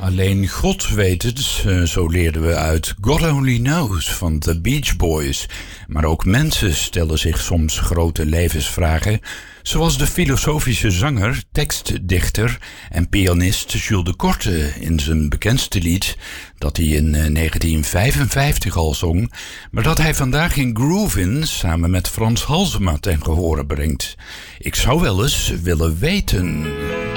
Alleen God weet het, zo leerden we uit God Only Knows van The Beach Boys. Maar ook mensen stellen zich soms grote levensvragen, zoals de filosofische zanger, tekstdichter en pianist Jules de Korte in zijn bekendste lied, dat hij in 1955 al zong, maar dat hij vandaag in Groovin samen met Frans Halsema ten gehore brengt. Ik zou wel eens willen weten.